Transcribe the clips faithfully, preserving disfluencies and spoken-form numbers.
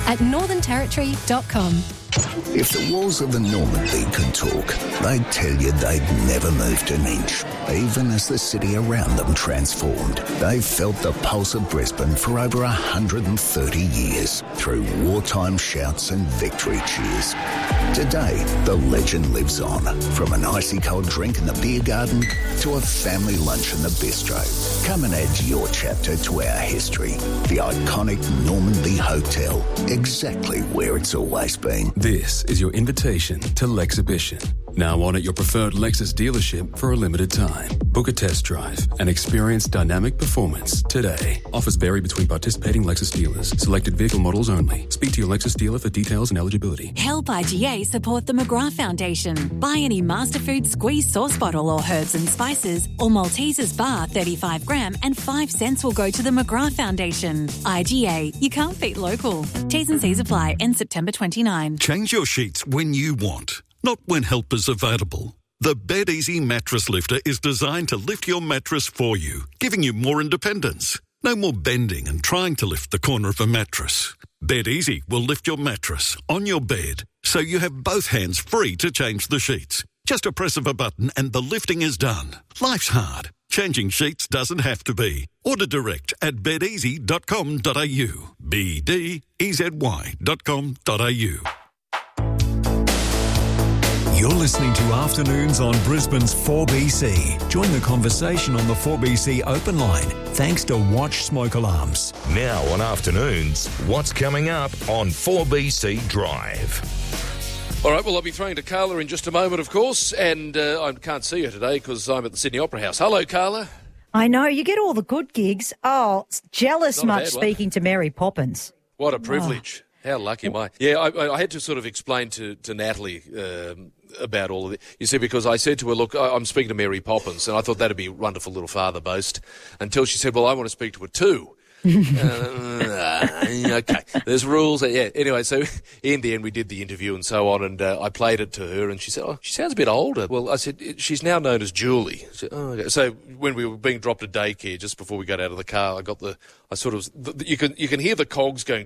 at northern territory dot com. If the walls of the Normandy could talk, they'd tell you they'd never moved an inch, even as the city around them transformed. They've felt the pulse of Brisbane for over one hundred thirty years, through wartime shouts and victory cheers. Today, the legend lives on, from an icy cold drink in the beer garden to a family lunch in the bistro. Come and add your chapter to our history. The iconic Normandy Hotel, exactly where it's always been. This is your invitation to Lexhibition. Now on at your preferred Lexus dealership for a limited time. Book a test drive and experience dynamic performance today. Offers vary between participating Lexus dealers. Selected vehicle models only. Speak to your Lexus dealer for details and eligibility. Help I G A support the McGrath Foundation. Buy any Masterfood squeeze sauce bottle or herbs and spices or Maltesers bar thirty-five gram and five cents will go to the McGrath Foundation. I G A, you can't beat local. T's and C's apply. End September twenty-ninth. Change your sheets when you want, not when help is available. The BedEasy Mattress Lifter is designed to lift your mattress for you, giving you more independence. No more bending and trying to lift the corner of a mattress. BedEasy will lift your mattress on your bed so you have both hands free to change the sheets. Just a press of a button and the lifting is done. Life's hard. Changing sheets doesn't have to be. Order direct at bedeasy dot com dot a u. B D E Z Y dot com dot a u. You're listening to Afternoons on Brisbane's four B C. Join the conversation on the four B C open line, thanks to Watch Smoke Alarms. Now on Afternoons, what's coming up on four B C Drive? All right, well, I'll be throwing to Carla in just a moment, of course, and uh, I can't see her today because I'm at the Sydney Opera House. Hello, Carla. I know, you get all the good gigs. Oh, jealous Not a much bad one. speaking to Mary Poppins. What a privilege. Oh. How lucky am I? Yeah, I, I had to sort of explain to, to Natalie um, about all of it. You see, because I said to her, look, I, I'm speaking to Mary Poppins, and I thought that'd be a wonderful little father boast, until she said, well, I want to speak to her too. uh, okay, there's rules. Yeah. Anyway, so in the end, we did the interview and so on, and uh, I played it to her, and she said, "Oh, she sounds a bit older." Well, I said, "She's now known as Julie." I said, oh, okay. So when we were being dropped at daycare, just before we got out of the car, I got the, I sort of, the, you can you can hear the cogs going,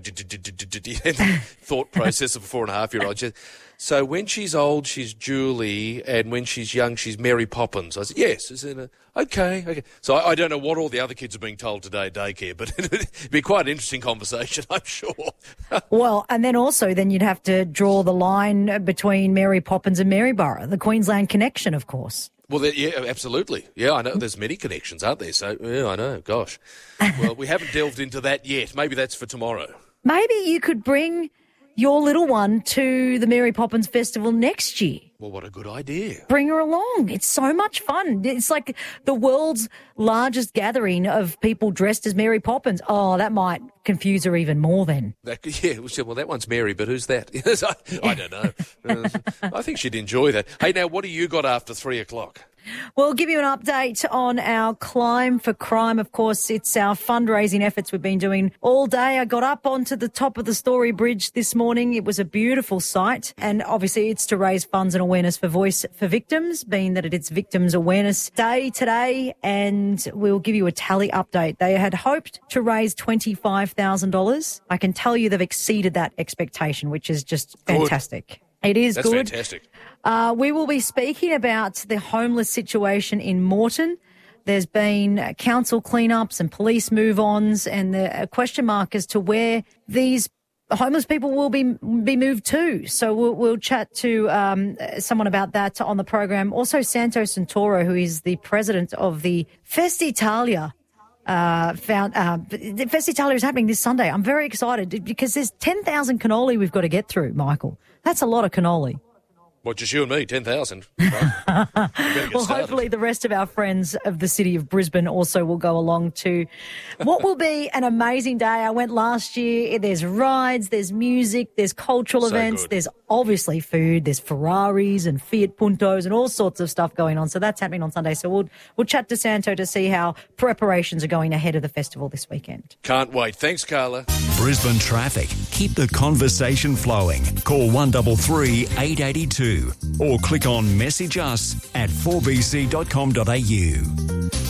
thought process of a four and a half year old. So when she's old, she's Julie, and when she's young, she's Mary Poppins. I said, yes. I said, uh, okay, okay. So I, I don't know what all the other kids are being told today at daycare, but it'd be quite an interesting conversation, I'm sure. Well, and then also then you'd have to draw the line between Mary Poppins and Maryborough, the Queensland connection, of course. Well, yeah, absolutely. Yeah, I know. There's many connections, aren't there? So, yeah, I know. Gosh. Well, we haven't delved into that yet. Maybe that's for tomorrow. Maybe you could bring your little one to the Mary Poppins Festival next year. Well, what a good idea. Bring her along. It's so much fun. It's like the world's largest gathering of people dressed as Mary Poppins. Oh, that might confuse her even more then. That, yeah, well, that one's Mary, but who's that? I, I don't know. uh, I think she'd enjoy that. Hey, now, what do you got after three o'clock? We'll give you an update on our Climb for Crime. Of course, it's our fundraising efforts we've been doing all day. I got up onto the top of the Story Bridge this morning. It was a beautiful sight. And obviously it's to raise funds and awareness for Voice for Victims, being that it's Victims Awareness Day today. And we'll give you a tally update. They had hoped to raise twenty-five thousand dollars. I can tell you they've exceeded that expectation, which is just fantastic. Good. It is That's good. That's fantastic. Uh, we will be speaking about the homeless situation in Moreton. There's been council cleanups and police move-ons, and the question mark as to where these homeless people will be be moved to. So we'll, we'll chat to um, someone about that on the program. Also, Santo Santoro, who is the president of the Festitalia. Uh, found, uh, the Festitalia is happening this Sunday. I'm very excited because there's ten thousand cannoli we've got to get through, Michael. That's a lot of cannoli. What, just you and me, ten thousand? Right. Well, hopefully the rest of our friends of the city of Brisbane also will go along to what will be an amazing day. I went last year. There's rides, there's music, there's cultural So events, good. there's obviously food, there's Ferraris and Fiat Puntos and all sorts of stuff going on. So that's happening on Sunday. So we'll, we'll chat to Santo to see how preparations are going ahead of the festival this weekend. Can't wait. Thanks, Carla. Brisbane traffic. Keep the conversation flowing. Call one three three, eight eight two or click on message us at four b c dot com dot a u.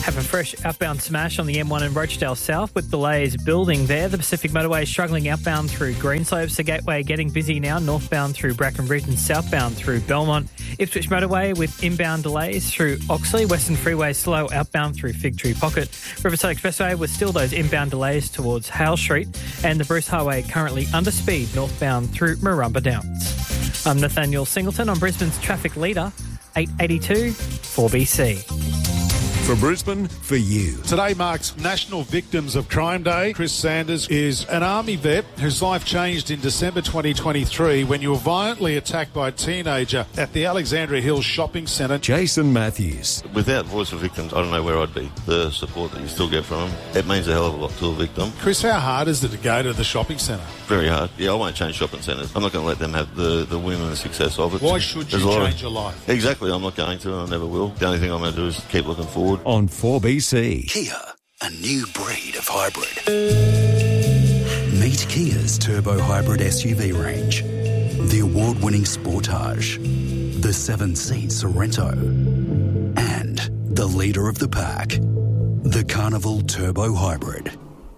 Have a fresh outbound smash on the M one in Rochdale South with delays building there. The Pacific Motorway is struggling outbound through Greenslopes. The Gateway getting busy now, northbound through Bracken Ridge and southbound through Belmont. Ipswich Motorway with inbound delays through Oxley. Western Freeway slow outbound through Fig Tree Pocket. Riverside Expressway with still those inbound delays towards Hale Street. And the Bruce Highway currently under speed northbound through Marumba Downs. I'm Nathaniel Singleton on Brisbane's traffic leader, eight eighty-two four B C. For Brisbane, for you. Today marks National Victims of Crime Day. Chris Sanders is an Army vet whose life changed in December twenty twenty-three when you were violently attacked by a teenager at the Alexandria Hills Shopping Centre. Jason Matthews. Without Voice of Victims, I don't know where I'd be. The support that you still get from them, it means a hell of a lot to a victim. Chris, how hard is it to go to the shopping centre? Very hard. Yeah, I won't change shopping centres. I'm not going to let them have the, the win and the success of it. Why should you change of, your life? Exactly, I'm not going to and I never will. The only thing I'm going to do is keep looking forward. On four B C. Kia, a new breed of hybrid. Meet Kia's turbo hybrid S U V range. The award-winning Sportage, the seven-seat Sorrento, and the leader of the pack, the Carnival Turbo Hybrid.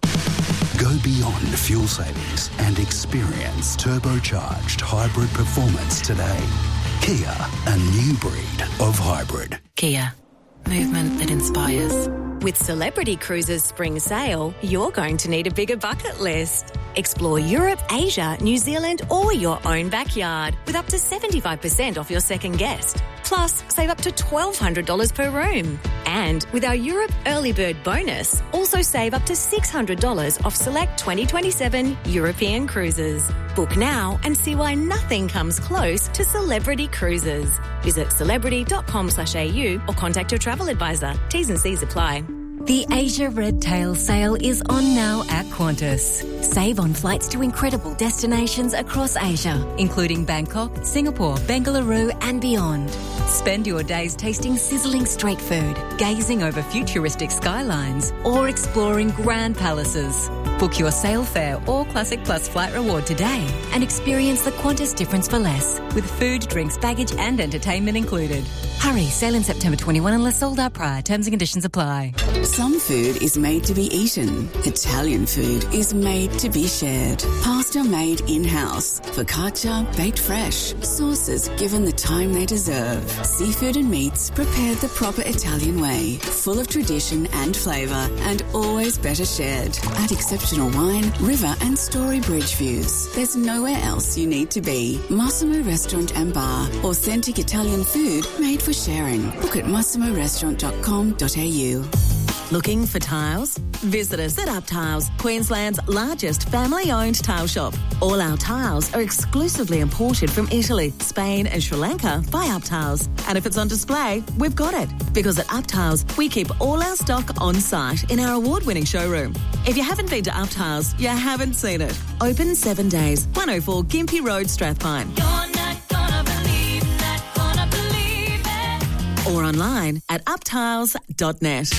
Go beyond fuel savings and experience turbocharged hybrid performance today. Kia, a new breed of hybrid. Kia. Movement that inspires. With Celebrity Cruises Spring Sale, you're going to need a bigger bucket list. Explore Europe, Asia, New Zealand, or your own backyard with up to seventy-five percent off your second guest. Plus, save up to twelve hundred dollars per room. And with our Europe Early Bird bonus, also save up to six hundred dollars off select twenty twenty-seven European cruises. Book now and see why nothing comes close to Celebrity Cruises. Visit celebrity.com slash AU or contact your travel advisor. T's and C's apply. The Asia Redtail sale is on now at Qantas. Save on flights to incredible destinations across Asia, including Bangkok, Singapore, Bengaluru and beyond. Spend your days tasting sizzling street food, gazing over futuristic skylines or exploring grand palaces. Book your sale fare or Classic Plus flight reward today and experience the Qantas difference for less with food, drinks, baggage and entertainment included. Hurry, sale in September twenty-first unless sold out prior. Terms and conditions apply. Some food is made to be eaten. Italian food is made to be shared. Pasta made in-house. Focaccia baked fresh. Sauces given the time they deserve. Seafood and meats prepared the proper Italian way. Full of tradition and flavour and always better shared. At exceptional wine, river and story bridge views. There's nowhere else you need to be. Massimo Restaurant and Bar. Authentic Italian food made for sharing. Book at massimo restaurant dot com dot a u. Looking for tiles? Visit us at Up Tiles, Queensland's largest family-owned tile shop. All our tiles are exclusively imported from Italy, Spain and Sri Lanka by Up Tiles. And if it's on display, we've got it. Because at Up Tiles, we keep all our stock on site in our award-winning showroom. If you haven't been to Up Tiles, you haven't seen it. Open seven days, one oh four Gympie Road, Strathpine. You're not gonna believe, not gonna believe it. Or online at up tiles dot net.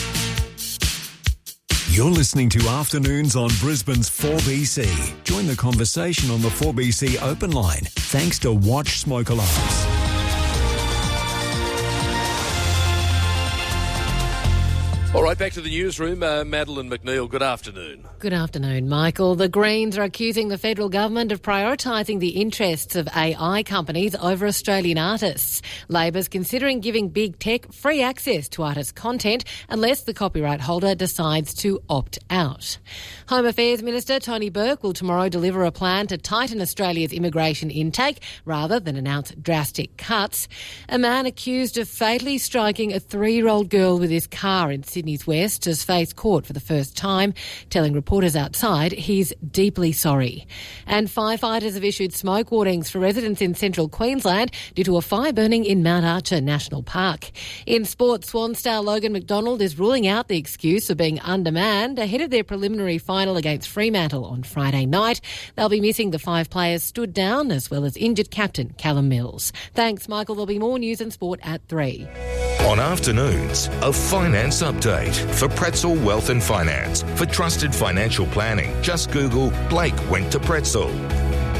You're listening to Afternoons on Brisbane's four B C. Join the conversation on the four B C open line thanks to Watch Smoke Alarms. All right, back to the newsroom. Uh, Madeline McNeil, good afternoon. Good afternoon, Michael. The Greens are accusing the federal government of prioritising the interests of A I companies over Australian artists. Labor's considering giving big tech free access to artist content unless the copyright holder decides to opt out. Home Affairs Minister Tony Burke will tomorrow deliver a plan to tighten Australia's immigration intake rather than announce drastic cuts. A man accused of fatally striking a three-year-old girl with his car in Sydney Sydney's West has faced court for the first time, telling reporters outside he's deeply sorry. And firefighters have issued smoke warnings for residents in central Queensland due to a fire burning in Mount Archer National Park. In sport, Swan star Logan McDonald is ruling out the excuse of being undermanned ahead of their preliminary final against Fremantle on Friday night. They'll be missing the five players stood down as well as injured captain Callum Mills. Thanks, Michael. There'll be more news and sport at three. On Afternoons, a finance update for Pretzel Wealth and Finance. For trusted financial planning, just Google Blake went to Pretzel.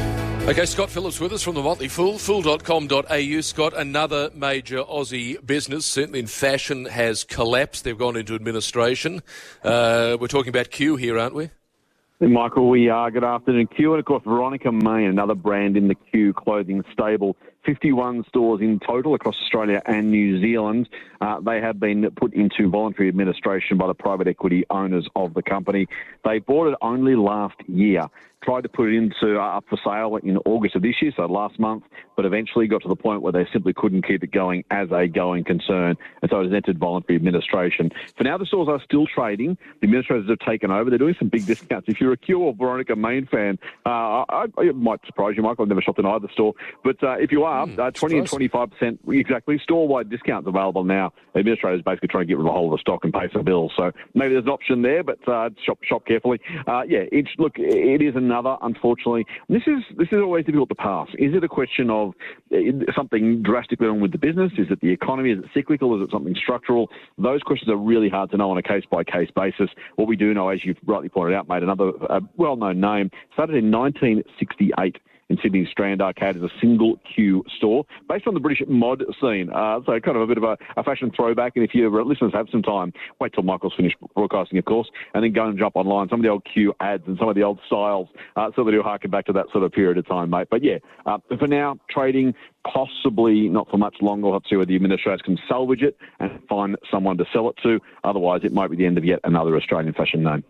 Okay, Scott Phillips with us from the Motley Fool, fool dot com dot a u. Scott, another major Aussie business, certainly in fashion, has collapsed. They've gone into administration. Uh, we're talking about Q here, aren't we? Hey, Michael, we are. Good afternoon, Q. And, of course, Veronica Main, another brand in the Q clothing stable. fifty-one stores in total across Australia and New Zealand. Uh, they have been put into voluntary administration by the private equity owners of the company. They bought it only last year. Tried to put it into uh, up for sale in August of this year, so last month, but eventually got to the point where they simply couldn't keep it going as a going concern, and so it has entered voluntary administration. For now, the stores are still trading. The administrators have taken over. They're doing some big discounts. If you're a Q or Veronica Main fan, uh, I, I, it might surprise you, Michael. I've never shopped in either store, but uh, if you are, mm, uh, twenty and twenty-five percent exactly store-wide discounts available now. The administrators basically trying to get rid of the whole of the stock and pay some bills, so maybe there's an option there, but uh, shop shop carefully. Uh, yeah, it's, look, it is an Another, unfortunately, this is this is always difficult to pass. Is it a question of something drastically wrong with the business? Is it the economy? Is it cyclical? Is it something structural? Those questions are really hard to know on a case-by-case basis. What we do know, as you've rightly pointed out, mate, another uh, well-known name, started in nineteen sixty-eight. In Sydney's Strand Arcade as a single Q store based on the British mod scene. Uh, so kind of a bit of a, a fashion throwback. And if your listeners have some time, wait till Michael's finished broadcasting, of course, and then go and jump online. Some of the old Q ads and some of the old styles, uh, so that you'll harken back to that sort of period of time, mate. But yeah, uh, for now, trading possibly not for much longer. We'll have to see whether the administrators can salvage it and find someone to sell it to. Otherwise, it might be the end of yet another Australian fashion name.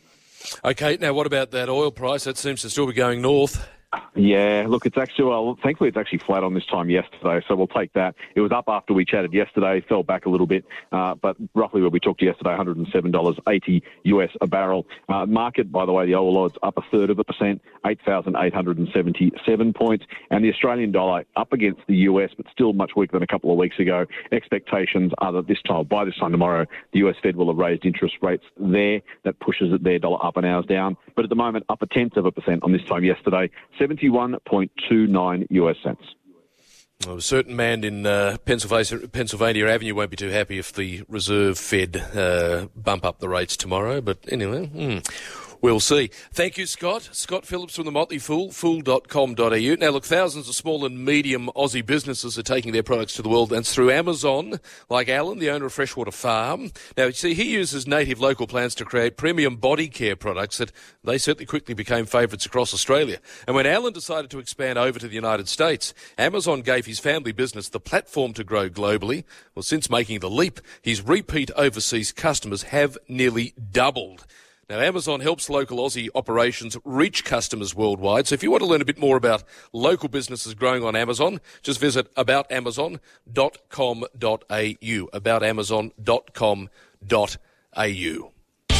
Okay, now what about that oil price? That seems to still be going north. Yeah, look, it's actually, well, thankfully it's actually flat on this time yesterday, so we'll take that. It was up after we chatted yesterday, fell back a little bit, uh, but roughly where we talked yesterday, one hundred seven dollars eighty U S a barrel. Uh, market, by the way, the oil odds up a third of a percent, eight thousand eight hundred seventy-seven points, and the Australian dollar up against the U S, but still much weaker than a couple of weeks ago. Expectations are that this time, by this time tomorrow, the U S Fed will have raised interest rates there. That pushes their dollar up and ours down, but at the moment, up a tenth of a percent on this time yesterday, seventy-one point two nine U S cents. Well, a certain man in uh, Pennsylvania, Pennsylvania Avenue won't be too happy if the Reserve Fed uh, bump up the rates tomorrow, but anyway, hmm. We'll see. Thank you, Scott. Scott Phillips from the Motley Fool, fool dot com dot a u. Now, look, thousands of small and medium Aussie businesses are taking their products to the world, and it's through Amazon, like Alan, the owner of Freshwater Farm. Now, you see, he uses native local plants to create premium body care products that they certainly quickly became favourites across Australia. And when Alan decided to expand over to the United States, Amazon gave his family business the platform to grow globally. Well, since making the leap, his repeat overseas customers have nearly doubled. Now, Amazon helps local Aussie operations reach customers worldwide. So if you want to learn a bit more about local businesses growing on Amazon, just visit about amazon dot com dot a u, about amazon dot com dot a u.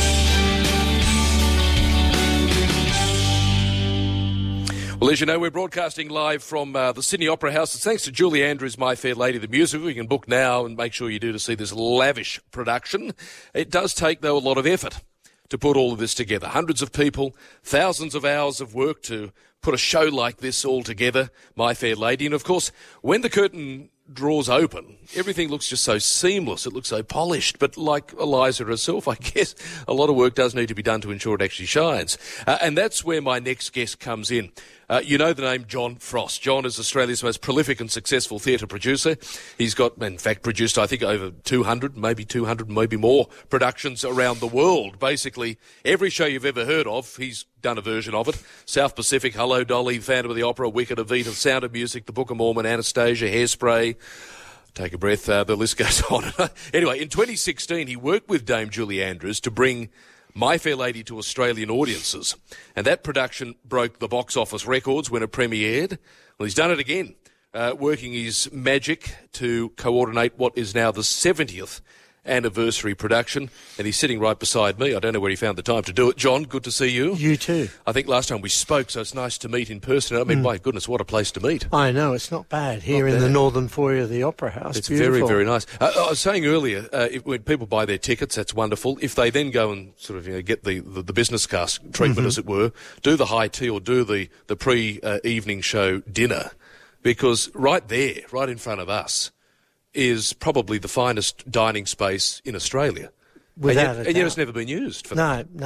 Well, as you know, we're broadcasting live from uh, the Sydney Opera House. It's thanks to Julie Andrews, My Fair Lady, the musical. You can book now and make sure you do to see this lavish production. It does take, though, a lot of effort to put all of this together. Hundreds of people, thousands of hours of work to put a show like this all together, My Fair Lady. And, of course, when the curtain draws open, everything looks just so seamless. It looks so polished. But like Eliza herself, I guess a lot of work does need to be done to ensure it actually shines. Uh, and that's where my next guest comes in. Uh, you know the name John Frost. John is Australia's most prolific and successful theatre producer. He's got, in fact, produced, I think, over two hundred, maybe two hundred, maybe more productions around the world. Basically, every show you've ever heard of, he's done a version of it. South Pacific, Hello Dolly, Phantom of the Opera, Wicked, Evita, Sound of Music, The Book of Mormon, Anastasia, Hairspray. Take a breath, uh, the list goes on. Anyway, in twenty sixteen, he worked with Dame Julie Andrews to bring My Fair Lady to Australian audiences. And that production broke the box office records when it premiered. Well, he's done it again, uh, working his magic to coordinate what is now the seventieth anniversary production, and he's sitting right beside me. I don't know where he found the time to do it. John, good to see you. You too. I think last time we spoke, so it's nice to meet in person. I mean, mm. my goodness, what a place to meet. I know, it's not bad here not in bad. the northern foyer of the Opera House. It's Beautiful. very, very nice. Uh, I was saying earlier, uh, if, when people buy their tickets, that's wonderful. If they then go and sort of you know, get the, the, the business class treatment, mm-hmm. as it were, do the high tea or do the, the pre-evening uh, show dinner, because right there, right in front of us, is probably the finest dining space in Australia. Without and yet, a doubt. And yet it's never been used for no, that. No,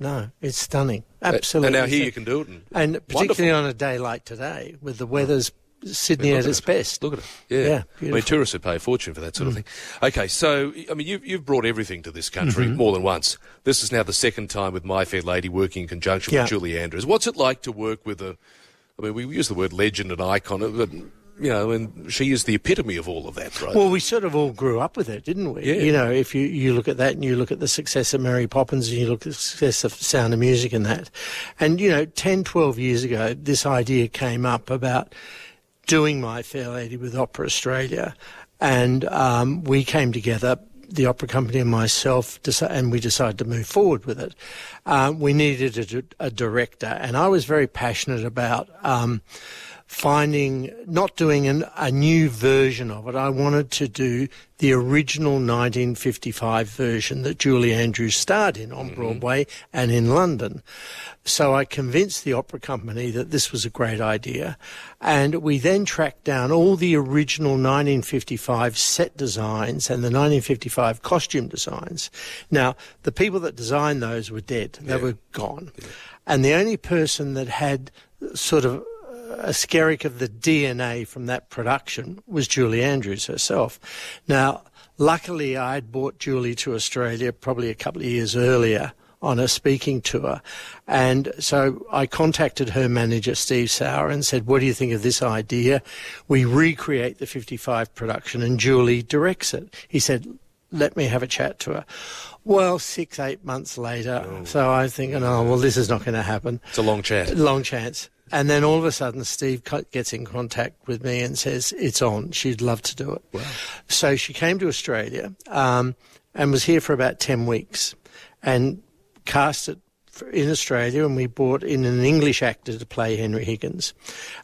no, it's stunning. Absolutely. And now here you can do it. And, and particularly on a day like today, with the weather's Sydney Yeah, at look its at it. best. Look at it. Yeah. Yeah, I mean, beautiful. tourists would pay a fortune for that sort of Mm. thing. Okay, so, I mean, you've, you've brought everything to this country Mhm. more than once. This is now the second time with My Fair Lady working in conjunction Yeah. with Julie Andrews. What's it like to work with a, I mean, we use the word legend and icon, but, you know, and she is the epitome of all of that, right? Well, we sort of all grew up with it, didn't we? Yeah. You know, if you, you look at that and you look at the success of Mary Poppins and you look at the success of Sound of Music and that. And, you know, ten, twelve years ago, this idea came up about doing My Fair Lady with Opera Australia. And um, we came together, the opera company and myself, deci- and we decided to move forward with it. Um, we needed a, a director, and I was very passionate about um, finding, not doing an, a new version of it. I wanted to do the original nineteen fifty-five version that Julie Andrews starred in on Broadway and in London. So I convinced the opera company that this was a great idea, and we then tracked down all the original nineteen fifty-five set designs and the nineteen fifty-five costume designs. Now, the people that designed those were dead. They Yeah. were gone. And the only person that had sort of a skerrick of the D N A from that production was Julie Andrews herself. Now, luckily, I had brought Julie to Australia probably a couple of years earlier on a speaking tour. And so I contacted her manager, Steve Sauer, and said, what do you think of this idea? We recreate the fifty-five production and Julie directs it. He said, let me have a chat to her. Well, six, eight months later, Oh. so I was thinking, oh, well, this is not going to happen. It's a long chat. Long chance. And then all of a sudden, Steve co- gets in contact with me and says, it's on. She'd love to do it. Wow. So she came to Australia um, and was here for about ten weeks and cast it for, in Australia, and we brought in an English actor to play Henry Higgins.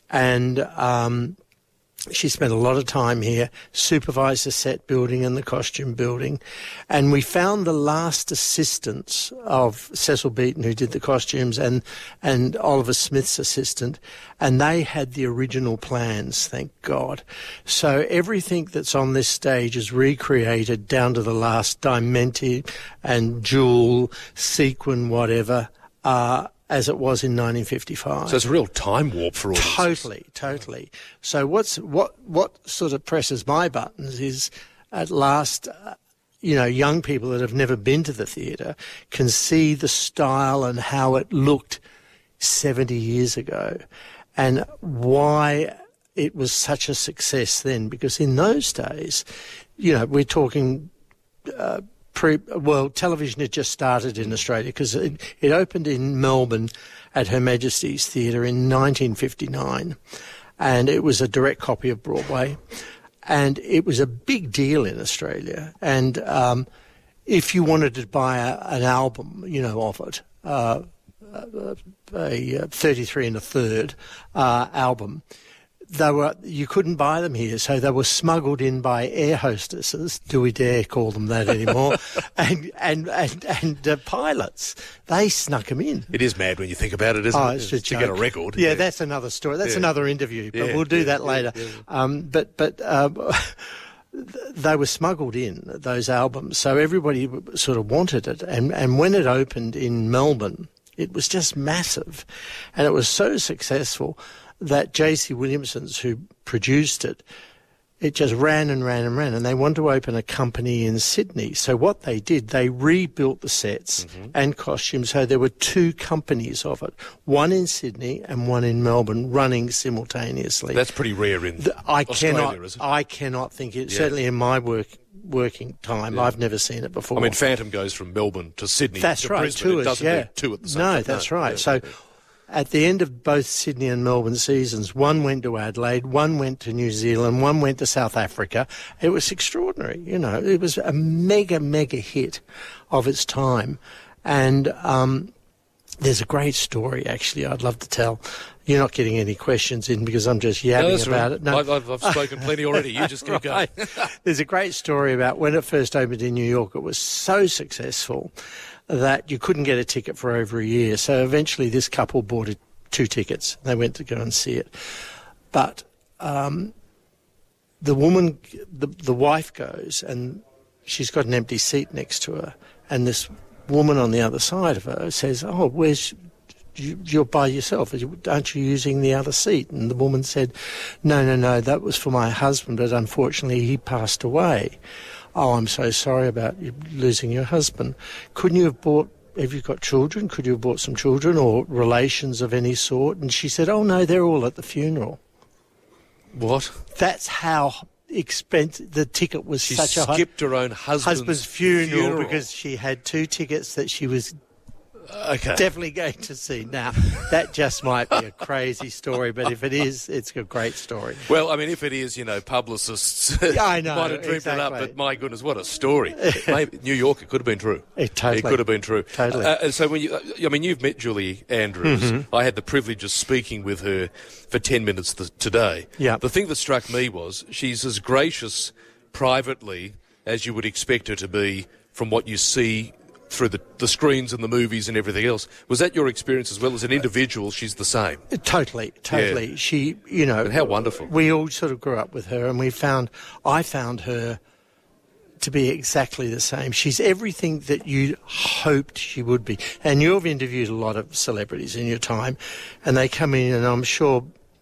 And um, she spent a lot of time here, supervised the set building and the costume building, and we found the last assistants of Cecil Beaton, who did the costumes, and, and Oliver Smith's assistant, and they had the original plans, thank God. So everything that's on this stage is recreated down to the last diamante and jewel, sequin, whatever, uh, as it was in nineteen fifty-five. So it's a real time warp for all of us. Totally, totally. So what's what what sort of presses my buttons is, at last, uh, you know, young people that have never been to the theatre can see the style and how it looked seventy years ago, and why it was such a success then. Because in those days, you know, we're talking. Uh, Pre, well, television had just started in Australia because it, it opened in Melbourne at Her Majesty's Theatre in nineteen fifty-nine, and it was a direct copy of Broadway, and it was a big deal in Australia. And um, if you wanted to buy a, an album, you know, of it, uh, a, a thirty-three and a third uh, album, they were, you couldn't buy them here, so they were smuggled in by air hostesses. Do we dare call them that anymore? and and and, and uh, pilots. They snuck them in. It is mad when you think about it, isn't Oh, it? it's a to get a joke. record. Yeah, that's another story. That's Yeah. another interview, but Yeah, we'll do yeah, that yeah, later. yeah. Um, but but uh, they were smuggled in, those albums, so everybody sort of wanted it. And and when it opened in Melbourne, it was just massive, and it was so successful that J C Williamson's, who produced it, it just ran and ran and ran, and they wanted to open a company in Sydney. So what they did, they rebuilt the sets Mm-hmm. and costumes, so there were two companies of it, one in Sydney and one in Melbourne, running simultaneously. That's pretty rare in The- I Australia, cannot, is it? I cannot think it. Yeah. Certainly in my work working time, Yeah. I've never seen it before. I mean, Phantom goes from Melbourne to Sydney That's to right, Brisbane. tours, It doesn't yeah. do two at the same no, time. that's No, right. yeah, so yeah. at the end of both Sydney and Melbourne seasons, one went to Adelaide, one went to New Zealand, one went to South Africa. It was extraordinary, you know. It was a mega, mega hit of its time. And um, there's a great story, actually, I'd love to tell. You're not getting any questions in because I'm just yabbing No, that's about right. it. No. I've, I've, I've spoken plenty already. You just keep Right. going. There's a great story about when it first opened in New York. It was so successful that you couldn't get a ticket for over a year. So eventually this couple bought it, two tickets. They went to go and see it. But um, the woman, the, the wife goes, and she's got an empty seat next to her. And this woman on the other side of her says, oh, where's... You're by yourself. Aren't you using the other seat? And the woman said, no, no, no, that was for my husband, but unfortunately he passed away. Oh, I'm so sorry about you losing your husband. Couldn't you have bought, have you got children? Could you have bought some children or relations of any sort? And she said, oh, no, they're all at the funeral. What? That's how expensive the ticket was. She such a high... skipped her own husband's, husband's funeral, funeral because she had two tickets that she was... Okay. Definitely going to see. Now, that just might be a crazy story, but if it is, it's a great story. Well, I mean, if it is, you know, publicists yeah, I know, might have dreamed exactly. it up, but my goodness, what a story. Maybe New York, it could have been true. It totally. It could have been true. Totally. Uh, and so when you, I mean, you've met Julie Andrews. Mm-hmm. I had the privilege of speaking with her for ten minutes th- today. Yeah. The thing that struck me was she's as gracious privately as you would expect her to be from what you see through the, the screens and the movies and everything else. Was that your experience as well? As an individual, she's the same. Totally, totally. Yeah. She, you know... But how wonderful. We all sort of grew up with her, and we found... I found her to be exactly the same. She's everything that you hoped she would be. And you've interviewed a lot of celebrities in your time, and they come in, and I'm sure...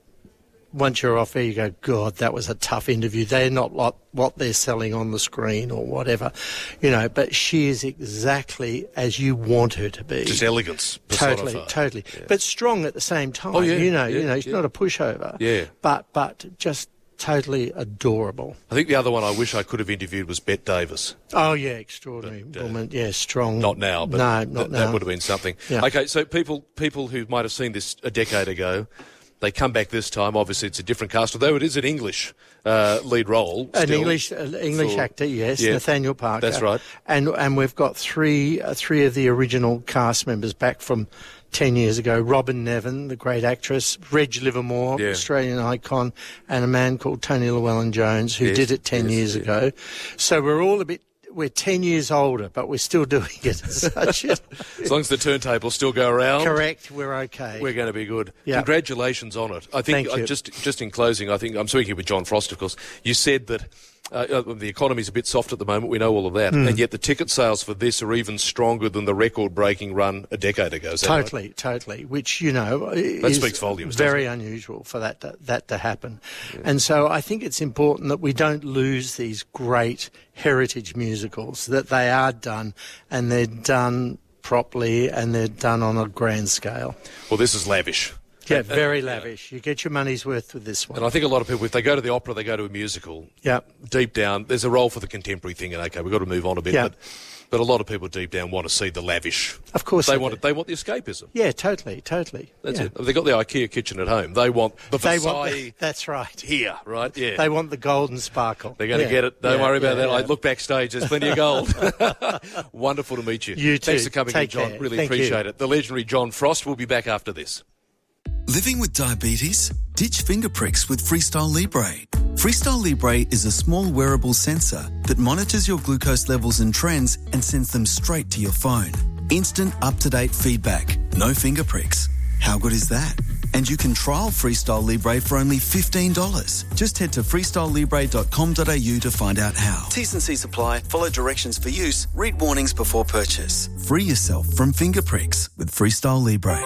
Once you're off air, you go, God, that was a tough interview. They're not like what they're selling on the screen or whatever, you know, but she is exactly as you want her to be. Just elegance. Totally, personified. totally. Yeah. But strong at the same time. Oh, yeah, you know, yeah, you know, she's yeah. not a pushover. Yeah. But, but just totally adorable. I think the other one I wish I could have interviewed was Bette Davis. Oh, yeah, extraordinary But, uh, woman. Yeah, strong. Not now, but no, not th- now. that would have been something. Yeah. Okay, so people people who might have seen this a decade ago, they come back this time. Obviously, it's a different cast, although it is an English uh, lead role. An still, English uh, English for- actor, yes, yeah, Nathaniel Parker. That's right. And and we've got three uh, three of the original cast members back from ten years ago. Robin Nevin, the great actress, Reg Livermore, Yeah. Australian icon, and a man called Tony Llewellyn-Jones, who Yes, did it ten yes, years yeah. ago. So we're all a bit... We're ten years older, but we're still doing it as such. As long as the turntables still go around. Correct, we're okay. We're going to be good. Yeah. Congratulations on it. I think Thank you. uh, just just in closing, I think I'm speaking with John Frost, of course. You said that uh, uh, the economy's a bit soft at the moment. We know all of that, Mm. and yet the ticket sales for this are even stronger than the record-breaking run a decade ago. Is that right? Totally, totally. Which, you know, That is speaks volumes, very doesn't unusual for that to, that to happen. And so I think it's important that we don't lose these great heritage musicals, that they are done and they're done properly and they're done on a grand scale. Well, this is lavish. Yeah, And- very and, lavish. You get your money's worth with this one. And I think a lot of people, if they go to the opera, they go to a musical. Yeah. Deep down, there's a role for the contemporary thing, and okay, we've got to move on a bit. Yeah. But, but a lot of people deep down want to see the lavish. Of course they, they want do. it. They want the escapism. Yeah, totally, totally. That's yeah. it. They've got the IKEA kitchen at home. They want the They Versailles want the, that's right. here, right? Yeah. They want the golden sparkle. They're going to Yeah. get it. Don't Yeah, worry about yeah, that. yeah. I look backstage. There's plenty of gold. Wonderful to meet you. You Thanks too. for coming Take in, John. care. Really Thank appreciate you. it. The legendary John Frost will be back after this. Living with diabetes? Ditch finger pricks with Freestyle Libre. Freestyle Libre is a small wearable sensor that monitors your glucose levels and trends and sends them straight to your phone. Instant, up-to-date feedback. No finger pricks. How good is that? And you can trial Freestyle Libre for only fifteen dollars. Just head to freestyle libre dot com dot a u to find out how. T's and C's apply. Follow directions for use. Read warnings before purchase. Free yourself from finger pricks with Freestyle Libre.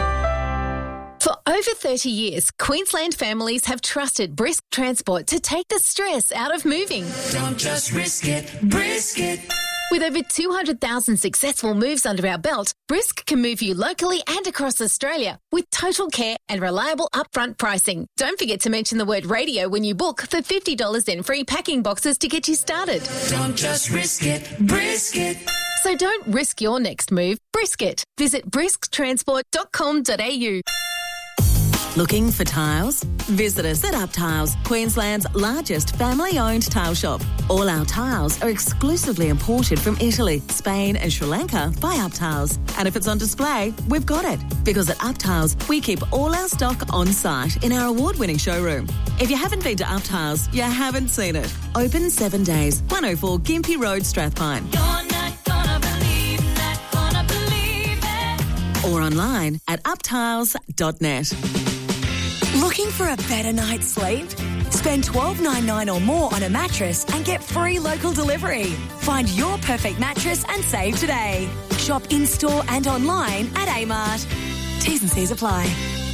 For over thirty years, Queensland families have trusted Brisk Transport to take the stress out of moving. Don't just risk it, brisk it. With over two hundred thousand successful moves under our belt, Brisk can move you locally and across Australia with total care and reliable upfront pricing. Don't forget to mention the word radio when you book for fifty dollars in free packing boxes to get you started. Don't just risk it, brisk it. So don't risk your next move, brisk it. Visit brisk transport dot com dot a u. Looking for tiles? Visit us at Up Tiles, Queensland's largest family-owned tile shop. All our tiles are exclusively imported from Italy, Spain and Sri Lanka by Up Tiles. And if it's on display, we've got it. Because at Up Tiles, we keep all our stock on site in our award-winning showroom. If you haven't been to Up Tiles, you haven't seen it. Open seven days, one oh four Gympie Road, Strathpine. You're not gonna believe, not gonna believe it. Or online at up tiles dot net. Looking for a better night's sleep? Spend twelve dollars ninety-nine or more on a mattress and get free local delivery. Find your perfect mattress and save today. Shop in-store and online at Amart. T's and C's apply.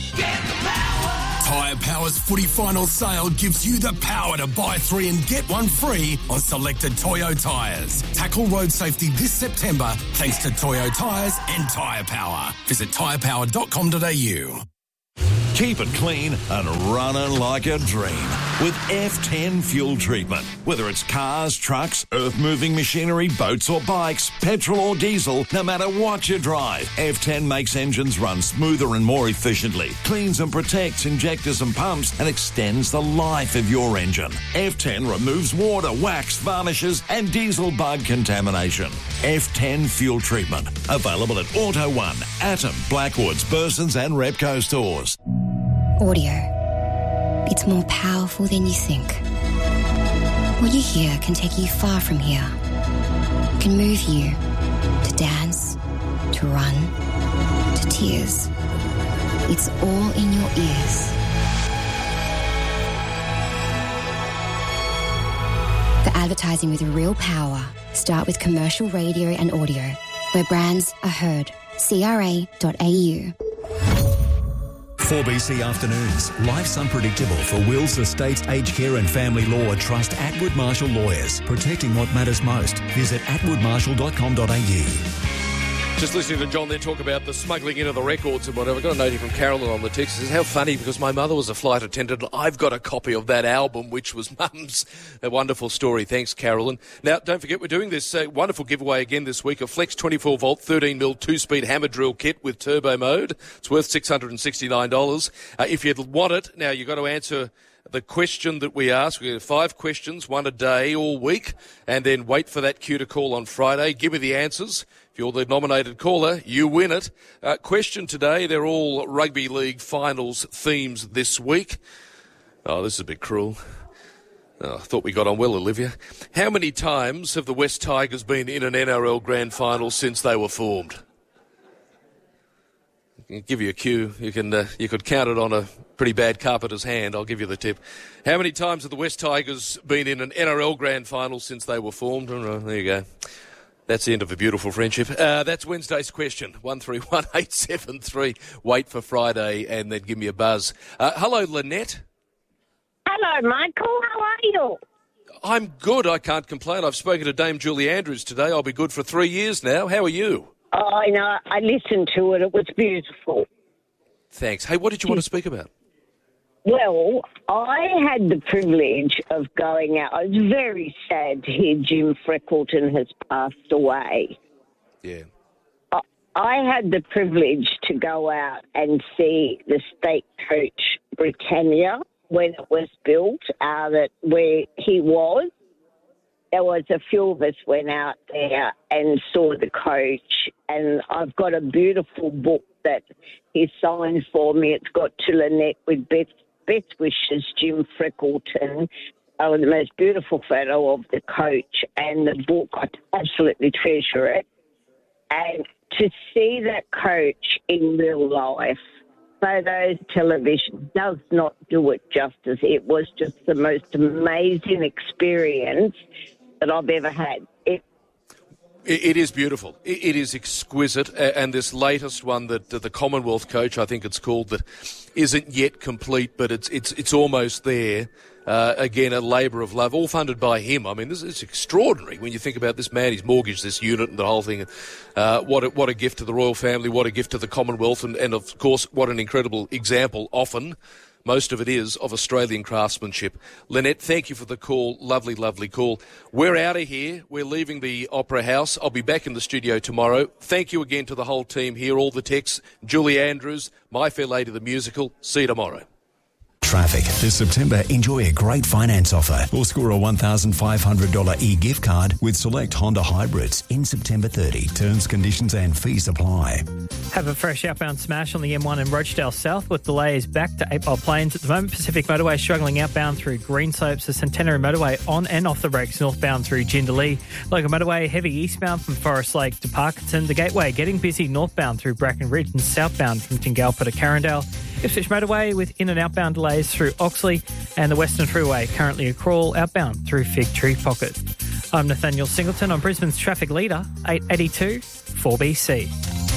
Tyre Power's footy final sale gives you the power to buy three and get one free on selected Toyo tyres. Tackle road safety this September thanks to Toyo tyres and Tyre Power. Visit tyre power dot com dot a u. Keep it clean and running like a dream with F ten fuel treatment. Whether it's cars, trucks, earth-moving machinery, boats or bikes, petrol or diesel, no matter what you drive, F ten makes engines run smoother and more efficiently, cleans and protects injectors and pumps, and extends the life of your engine. F ten removes water, wax, varnishes and diesel bug contamination. F ten fuel treatment. Available at Auto One, Atom, Blackwoods, Burson's and Repco stores. Audio. It's more powerful than you think. What you hear can take you far from here. It can move you to dance, to run, to tears. It's all in your ears. For advertising with real power, start with commercial radio and audio, where brands are heard. C R A dot A U. four B C Afternoons. Life's unpredictable for wills, estates, aged care and family law. Trust Atwood Marshall Lawyers. Protecting what matters most. Visit atwood marshall dot com dot a u. Just listening to John there talk about the smuggling into the records and whatever. I got a note here from Carolyn on the text. It says, how funny, because my mother was a flight attendant. I've got a copy of that album, which was Mum's. A wonderful story. Thanks, Carolyn. Now, don't forget, we're doing this uh, wonderful giveaway again this week, a Flex twenty-four volt, thirteen mil, two-speed hammer drill kit with turbo mode. It's worth six hundred sixty-nine dollars. Uh, if you'd want it, now you've got to answer the question that we ask. We have five questions, one a day all week, and then wait for that cue to call on Friday. Give me the answers. If you're the nominated caller, you win it. Uh, question today, they're all rugby league finals themes this week. Oh, this is a bit cruel. Oh, I thought we got on well, Olivia. How many times have the West Tigers been in an N R L grand final since they were formed? I'll give you a cue. You can uh, you could count it on a pretty bad carpenter's hand. I'll give you the tip. How many times have the West Tigers been in an N R L grand final since they were formed? Oh, there you go. That's the end of a beautiful friendship. Uh, that's Wednesday's question. one three one eight seven three. Wait for Friday and then give me a buzz. Uh, hello, Lynette. Hello, Michael. How are you? I'm good. I can't complain. I've spoken to Dame Julie Andrews today. I'll be good for three years now. How are you? Oh, I know. I listened to it. It was beautiful. Thanks. Hey, what did you want to speak about? Well, I had the privilege of going out. I was very sad to hear Jim Freckleton has passed away. Yeah. I, I had the privilege to go out and see the state coach, Britannia, when it was built out at where he was. There was a few of us went out there and saw the coach, and I've got a beautiful book that he signed for me. It's got to Lynette with Beth, Best wishes, Jim Freckleton. Oh, the most beautiful photo of the coach and the book. I absolutely treasure it. And to see that coach in real life, photos, television, does not do it justice. It was just the most amazing experience that I've ever had. It, It, it is beautiful. It, it is exquisite. And this latest one, that the Commonwealth coach, I think it's called, that isn't yet complete, but it's it's it's almost there. Uh, again, a labour of love, all funded by him. I mean, this is extraordinary when you think about this man. He's mortgaged this unit and the whole thing. Uh, what a, what a gift to the royal family. What a gift to the Commonwealth, and, and of course, what an incredible example. Often, most of it is, of Australian craftsmanship. Lynette, thank you for the call. Lovely, lovely call. We're out of here. We're leaving the Opera House. I'll be back in the studio tomorrow. Thank you again to the whole team here, all the techs. Julie Andrews, My Fair Lady the Musical. See you tomorrow. Traffic. This September, enjoy a great finance offer or score a one thousand five hundred dollars e-gift card with select Honda hybrids in September thirtieth. Terms, conditions and fees apply. Have a fresh outbound smash on the M one in Rochdale South with delays back to Eight Mile Plains. At the moment, Pacific Motorway struggling outbound through Greenslopes, the Centenary Motorway on and off the brakes northbound through Jindalee. Local Motorway heavy eastbound from Forest Lake to Parkinson. The Gateway getting busy northbound through Bracken Ridge and southbound from Tingalpa to Carindale. Ipswich Motorway with in and outbound delays through Oxley, and the Western Freeway currently a crawl outbound through Fig Tree Pocket. I'm Nathaniel Singleton on Brisbane's traffic leader, eight eighty-two. four B C.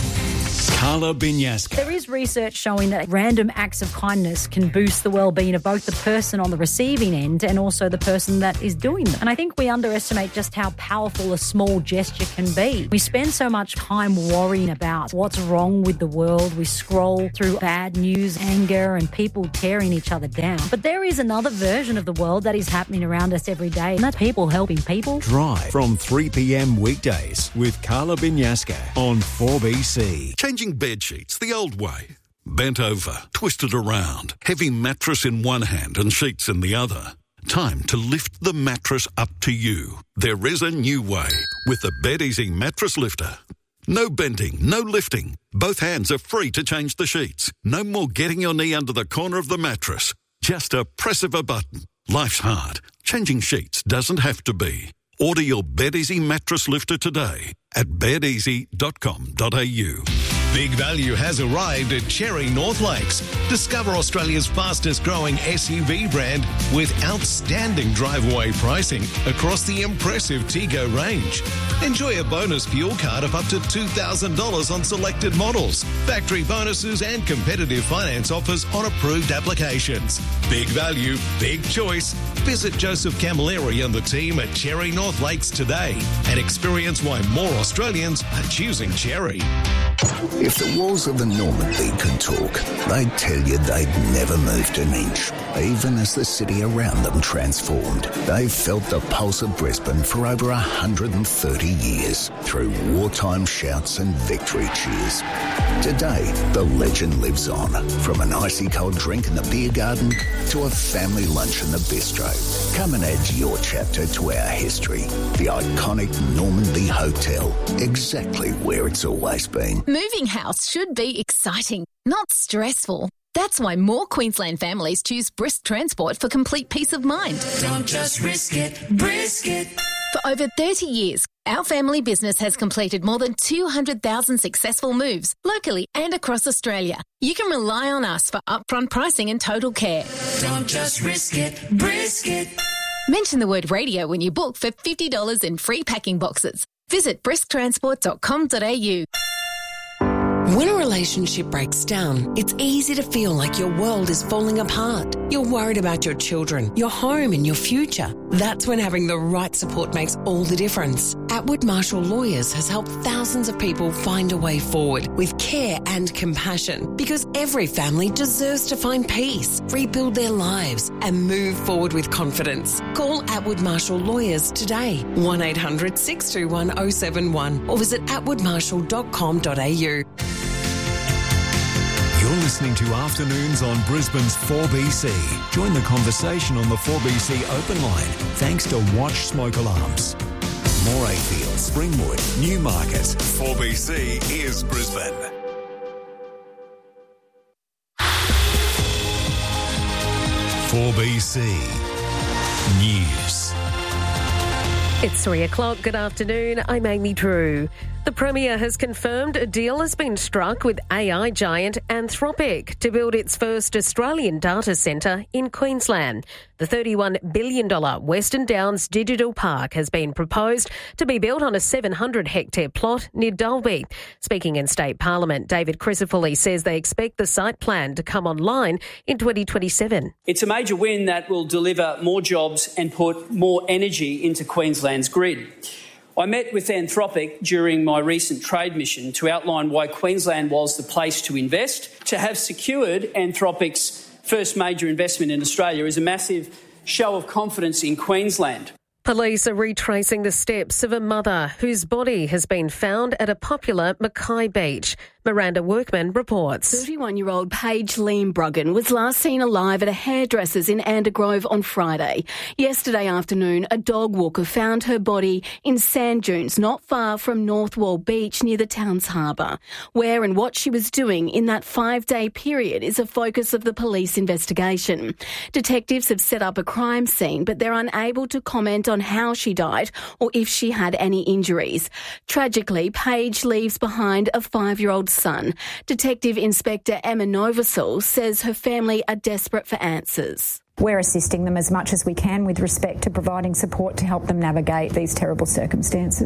Carla Binyaska. There is research showing that random acts of kindness can boost the well-being of both the person on the receiving end and also the person that is doing them. And I think we underestimate just how powerful a small gesture can be. We spend so much time worrying about what's wrong with the world. We scroll through bad news, anger, and people tearing each other down. But there is another version of the world that is happening around us every day, and that's people helping people. Drive from three p.m. weekdays with Carla Binyaska on four B C. Changing bed sheets the old way. Bent over, twisted around, heavy mattress in one hand and sheets in the other. Time to lift the mattress up to you. There is a new way with the BedEasy Mattress Lifter. No bending, no lifting. Both hands are free to change the sheets. No more getting your knee under the corner of the mattress. Just a press of a button. Life's hard. Changing sheets doesn't have to be. Order your BedEasy Mattress Lifter today at bed easy dot com dot a u. Big value has arrived at Cherry North Lakes. Discover Australia's fastest growing S U V brand with outstanding drive-away pricing across the impressive Tego range. Enjoy a bonus fuel card of up to two thousand dollars on selected models, factory bonuses and competitive finance offers on approved applications. Big value, big choice. Visit Joseph Camilleri and the team at Cherry North Lakes today and experience why more Australians are choosing Cherry. If the walls of the Normandy could talk, they'd tell you they'd never moved an inch, even as the city around them transformed. They've felt the pulse of Brisbane for over one hundred thirty years, through wartime shouts and victory cheers. Today, the legend lives on, from an icy cold drink in the beer garden to a family lunch in the bistro. Come and add your chapter to our history. The iconic Normandy Hotel, exactly where it's always been. Moving house should be exciting, not stressful. That's why more Queensland families choose Brisk Transport for complete peace of mind. Don't just risk it, brisk it. For over thirty years, our family business has completed more than two hundred thousand successful moves locally and across Australia. You can rely on us for upfront pricing and total care. Don't just risk it, brisk it. Mention the word radio when you book for fifty dollars in free packing boxes. Visit brisk transport dot com dot a u. When a relationship breaks down, it's easy to feel like your world is falling apart. You're worried about your children, your home and your future. That's when having the right support makes all the difference. Atwood Marshall Lawyers has helped thousands of people find a way forward with care and compassion, because every family deserves to find peace, rebuild their lives and move forward with confidence. Call Atwood Marshall Lawyers today, one eight hundred six two one oh seven one, or visit atwood marshall dot com dot a u. You're listening to Afternoons on Brisbane's four B C. Join the conversation on the four B C open line thanks to Watch Smoke Alarms. Morayfield, Springwood, Newmarket. four B C is Brisbane. four B C News. It's three o'clock. Good afternoon. I'm Amy Drew. The Premier has confirmed a deal has been struck with A I giant Anthropic to build its first Australian data centre in Queensland. The thirty-one billion dollars Western Downs Digital Park has been proposed to be built on a seven hundred hectare plot near Dalby. Speaking in State Parliament, David Crisafulli says they expect the site plan to come online in twenty twenty-seven. It's a major win that will deliver more jobs and put more energy into Queensland's grid. I met with Anthropic during my recent trade mission to outline why Queensland was the place to invest. To have secured Anthropic's first major investment in Australia is a massive show of confidence in Queensland. Police are retracing the steps of a mother whose body has been found at a popular Mackay beach. Miranda Workman reports. thirty-one-year-old Paige Leembruggen was last seen alive at a hairdresser's in Andergrove on Friday. Yesterday afternoon, a dog walker found her body in sand dunes not far from Northwall Beach near the town's harbour. Where and what she was doing in that five-day period is a focus of the police investigation. Detectives have set up a crime scene, but they're unable to comment on how she died or if she had any injuries. Tragically, Paige leaves behind a five-year-old son. Detective Inspector Emma Novosel says her family are desperate for answers. We're assisting them as much as we can with respect to providing support to help them navigate these terrible circumstances.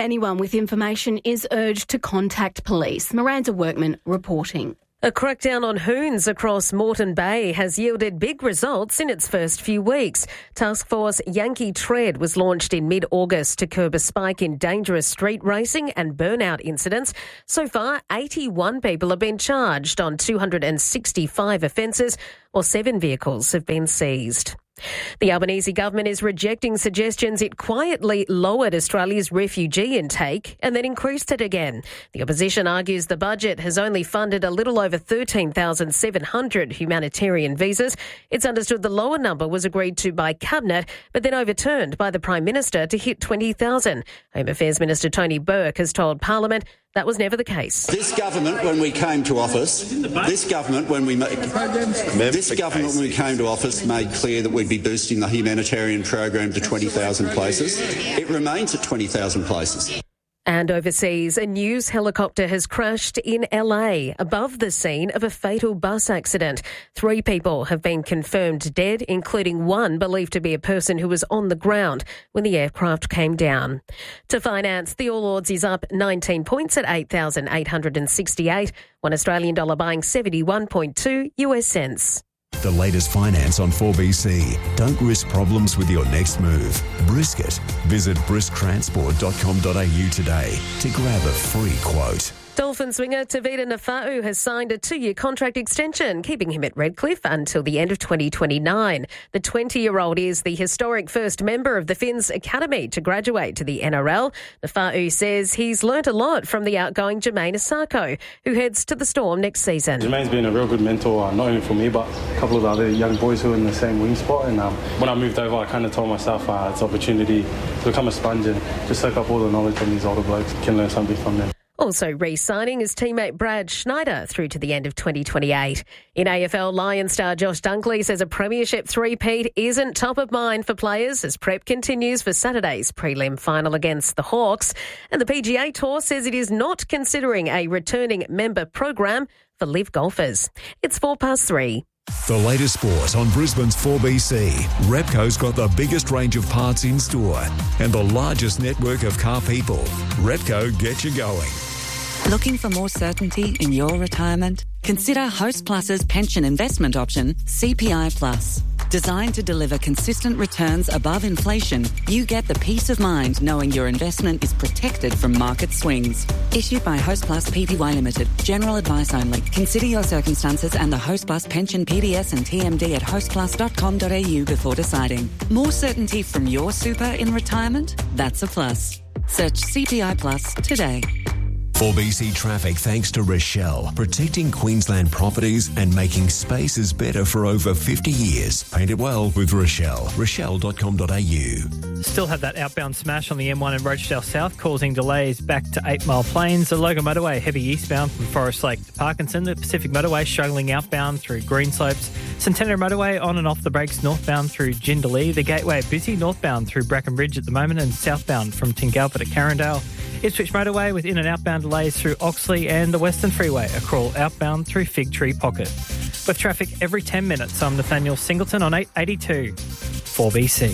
Anyone with information is urged to contact police. Miranda Workman reporting. A crackdown on hoons across Moreton Bay has yielded big results in its first few weeks. Task Force Yankee Tread was launched in mid-August to curb a spike in dangerous street racing and burnout incidents. So far, eighty-one people have been charged on two hundred sixty-five offences, or seven vehicles have been seized. The Albanese government is rejecting suggestions it quietly lowered Australia's refugee intake and then increased it again. The opposition argues the budget has only funded a little over thirteen thousand seven hundred humanitarian visas. It's understood the lower number was agreed to by Cabinet, but then overturned by the Prime Minister to hit twenty thousand. Home Affairs Minister Tony Burke has told Parliament that was never the case. This government, when we came to office, this government, when we made, this government, when we came to office, made clear that we'd be boosting the humanitarian program to twenty thousand places. It remains at twenty thousand places. And overseas, a news helicopter has crashed in L A above the scene of a fatal bus accident. Three people have been confirmed dead, including one believed to be a person who was on the ground when the aircraft came down. To finance, the All Ords is up nineteen points at eight thousand eight hundred sixty-eight, one Australian dollar buying seventy-one point two U S cents. The latest finance on four B C. Don't risk problems with your next move. Brisket. Visit brisk transport dot com dot a u today to grab a free quote. Dolphin swinger Tavita Nafa'u has signed a two-year contract extension, keeping him at Redcliffe until the end of twenty twenty-nine. The twenty-year-old is the historic first member of the Finns Academy to graduate to the N R L. Nafa'u says he's learnt a lot from the outgoing Jermaine Asako, who heads to the Storm next season. Jermaine's been a real good mentor, uh, not only for me, but a couple of other young boys who are in the same wing spot. And um, when I moved over, I kind of told myself uh, it's an opportunity to become a sponge and just soak up all the knowledge from these older blokes. Can learn something from them. Also re-signing his teammate Brad Schneider through to the end of twenty twenty-eight. In A F L, Lion star Josh Dunkley says a premiership three-peat isn't top of mind for players as prep continues for Saturday's prelim final against the Hawks. And the P G A Tour says it is not considering a returning member program for live golfers. It's four past three. The latest sport on Brisbane's four B C. Repco's got the biggest range of parts in store and the largest network of car people. Repco gets you going. Looking for more certainty in your retirement? Consider Host Plus's pension investment option, C P I Plus. Designed to deliver consistent returns above inflation, you get the peace of mind knowing your investment is protected from market swings. Issued by Host Plus Pty Limited. General advice only. Consider your circumstances and the Host Plus pension P D S and T M D at host plus dot com dot a u before deciding. More certainty from your super in retirement? That's a plus. Search C P I Plus today. four B C Traffic thanks to Rochelle, protecting Queensland properties and making spaces better for over fifty years. Paint it well with Rochelle. rochelle dot com dot a u. Still have that outbound smash on the M one in Rochdale South, causing delays back to Eight Mile Plains. The Logan Motorway heavy eastbound from Forest Lake to Parkinson. The Pacific Motorway struggling outbound through Greenslopes. Centenary Motorway on and off the brakes northbound through Jindalee. The Gateway busy northbound through Bracken Ridge at the moment and southbound from Tingalpa to Carindale. Ipswich Motorway with in and outbound delays through Oxley, and the Western Freeway a crawl outbound through Fig Tree Pocket. With traffic every ten minutes, I'm Nathaniel Singleton on eight eighty-two four B C.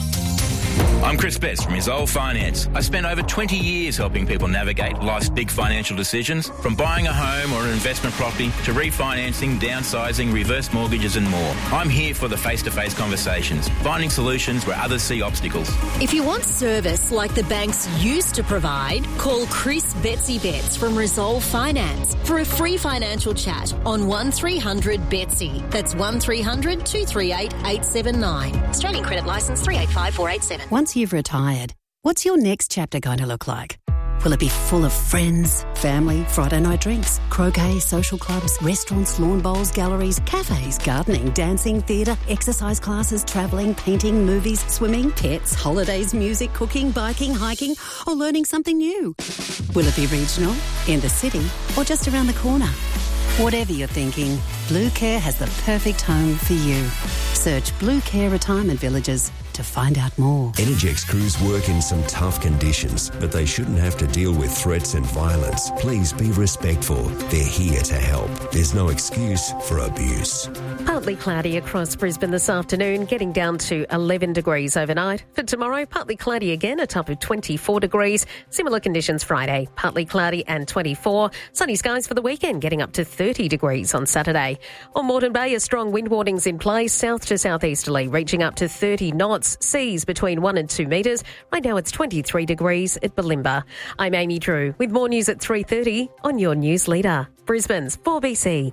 I'm Chris Betts from Resolve Finance. I spent over twenty years helping people navigate life's big financial decisions, from buying a home or an investment property to refinancing, downsizing, reverse mortgages and more. I'm here for the face-to-face conversations, finding solutions where others see obstacles. If you want service like the banks used to provide, call Chris Betsy Betts from Resolve Finance for a free financial chat on one three hundred Betsy. That's one three hundred two three eight eight seven nine. Australian credit licence three eight five four eight seven. Once you've retired, what's your next chapter going to look like? Will it be full of friends, family, Friday night drinks, croquet, social clubs, restaurants, lawn bowls, galleries, cafes, gardening, dancing, theatre, exercise classes, travelling, painting, movies, swimming, pets, holidays, music, cooking, biking, hiking, or learning something new? Will it be regional, in the city, or just around the corner? Whatever you're thinking, Blue Care has the perfect home for you. Search Blue Care Retirement Villages to find out more. Energex crews work in some tough conditions, but they shouldn't have to deal with threats and violence. Please be respectful. They're here to help. There's no excuse for abuse. Partly partly cloudy across Brisbane this afternoon, getting down to eleven degrees overnight. For tomorrow, partly cloudy again, a top of twenty-four degrees. Similar conditions Friday, partly cloudy and twenty-four. Sunny skies for the weekend, getting up to thirty degrees on Saturday. On Moreton Bay, a strong wind warning's in place, south to southeasterly, reaching up to thirty knots. Seas between one and two metres. Right now it's twenty-three degrees at Bulimba. I'm Amy Drew with more news at three thirty on your news leader, Brisbane's four B C.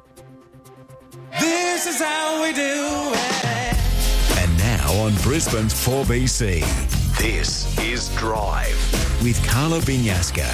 This is how we do it. And now on Brisbane's four B C, this is Drive with Carla Binyaska.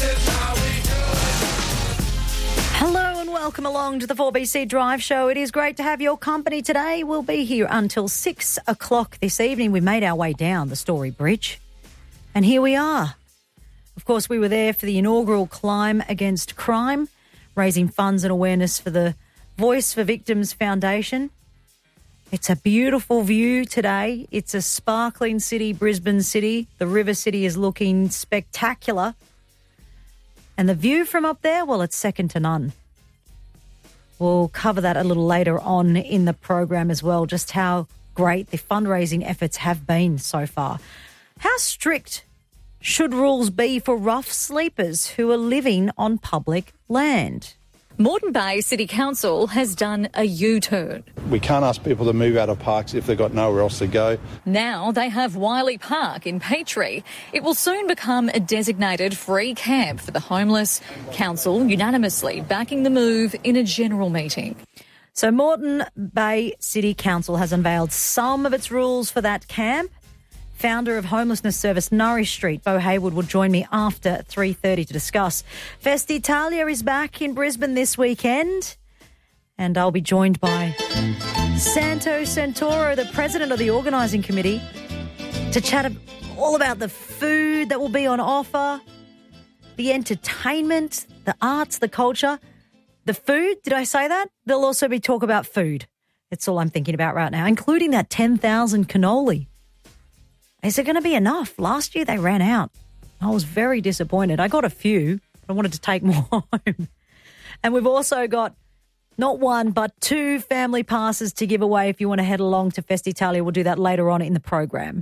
Hello and welcome along to the four B C Drive Show. It is great to have your company today. We'll be here until six o'clock this evening. We made our way down the Story Bridge and here we are. Of course, we were there for the inaugural Climb Against Crime, raising funds and awareness for the Voice for Victims Foundation. It's a beautiful view today. It's a sparkling city, Brisbane City. The River City is looking spectacular. And the view from up there, well, it's second to none. We'll cover that a little later on in the program as well, just how great the fundraising efforts have been so far. How strict should rules be for rough sleepers who are living on public land? Moreton Bay City Council has done a U-turn. We can't ask people to move out of parks if they've got nowhere else to go. Now they have Wiley Park in Petrie. It will soon become a designated free camp for the homeless. Council unanimously backing the move in a general meeting. So Moreton Bay City Council has unveiled some of its rules for that camp. Founder of homelessness service Nourish Street, Bo Hayward, will join me after three thirty to discuss. Festitalia is back in Brisbane this weekend, and I'll be joined by Santo Santoro, the president of the organising committee, to chat all about the food that will be on offer, the entertainment, the arts, the culture, the food. Did I say that? There'll also be talk about food. That's all I'm thinking about right now, including that ten thousand cannoli. Is it going to be enough? Last year they ran out. I was very disappointed. I got a few, but I wanted to take more home. And we've also got not one, but two family passes to give away if you want to head along to Festitalia. We'll do that later on in the program.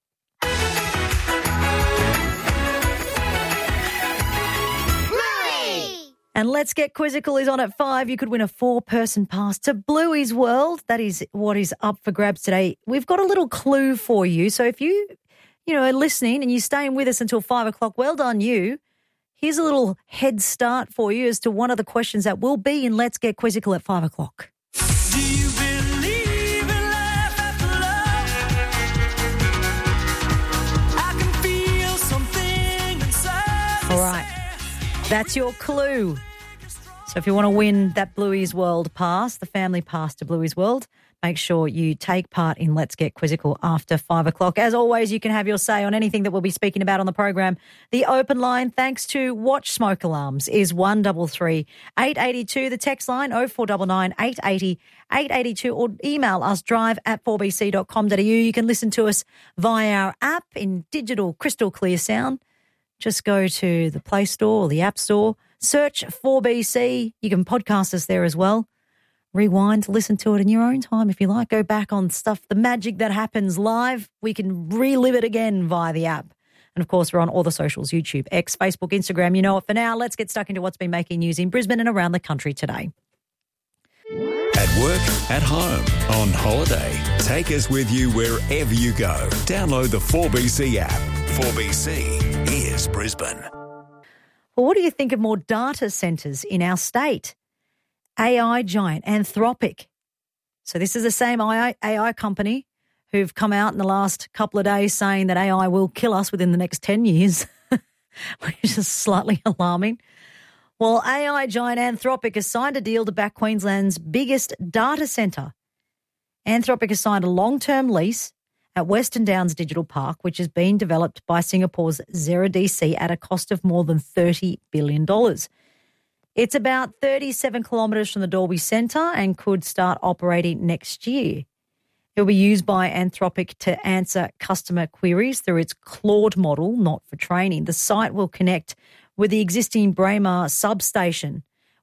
And Let's Get Quizzical is on at five. You could win a four-person pass to Bluey's World. That is what is up for grabs today. We've got a little clue for you. So if you, you know, are listening and you're staying with us until five o'clock, well done you. Here's a little head start for you as to one of the questions that will be in Let's Get Quizzical at five o'clock. Do you believe in life after love? I can feel something inside. All right. That's your clue. So if you want to win that Bluey's World pass, the family pass to Bluey's World, make sure you take part in Let's Get Quizzical after five o'clock. As always, you can have your say on anything that we'll be speaking about on the program. The open line, thanks to Watch Smoke Alarms, is one three three, eight eight two. The text line, oh four nine nine, eight eight zero, eight eight two, or email us, drive at four b c dot com dot a u. You can listen to us via our app in digital crystal clear sound. Just go to the Play Store or the App Store, search four B C. You can podcast us there as well. Rewind, listen to it in your own time if you like. Go back on stuff, the magic that happens live. We can relive it again via the app. And, of course, we're on all the socials, YouTube, X, Facebook, Instagram. You know it for now. Let's get stuck into what's been making news in Brisbane and around the country today. At work, at home, on holiday. Take us with you wherever you go. Download the four B C app. four B C is Brisbane. Well, what do you think of more data centres in our state? A I giant Anthropic. So this is the same A I company who've come out in the last couple of days saying that A I will kill us within the next ten years, which is slightly alarming. Well, A I giant Anthropic has signed a deal to back Queensland's biggest data centre. Anthropic has signed a long-term lease at Western Downs Digital Park, which is being developed by Singapore's Zero D C at a cost of more than thirty billion dollars. It's about thirty-seven kilometres from the Dalby Centre and could start operating next year. It will be used by Anthropic to answer customer queries through its Claude model, not for training. The site will connect with the existing Braemar substation,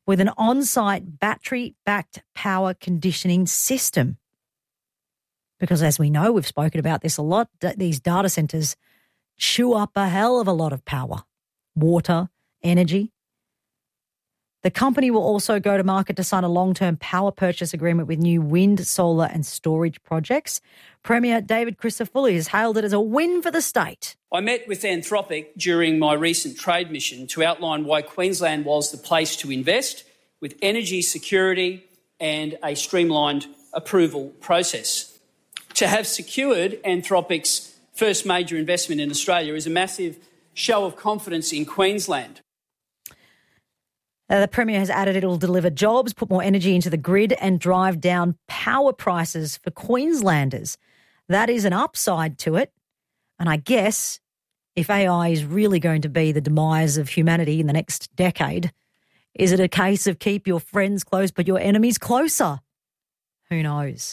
with an on-site battery-backed power conditioning system. Because as we know, we've spoken about this a lot, d- these data centres chew up a hell of a lot of power, water, energy. The company will also go to market to sign a long-term power purchase agreement with new wind, solar and storage projects. Premier David Crisafulli has hailed it as a win for the state. I met with Anthropic during my recent trade mission to outline why Queensland was the place to invest with energy security and a streamlined approval process. To have secured Anthropic's first major investment in Australia is a massive show of confidence in Queensland. Uh, the Premier has added it will deliver jobs, put more energy into the grid and drive down power prices for Queenslanders. That is an upside to it. And I guess if A I is really going to be the demise of humanity in the next decade, is it a case of keep your friends close but your enemies closer? Who knows?